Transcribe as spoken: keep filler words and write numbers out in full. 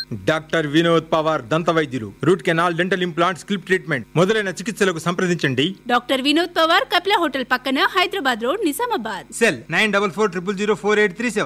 doctor Vinod Pawar దంత వైద్యులు root canal dental implant స్కిల్ప్ treatment మొదలైన చికిత్సలకు సంప్రదించండి డాక్టర్ వినోద్ పవార్ కపిల హోటల్ పక్కన Hyderabad road Nizamabad cell nine double four triple zero four eight three seven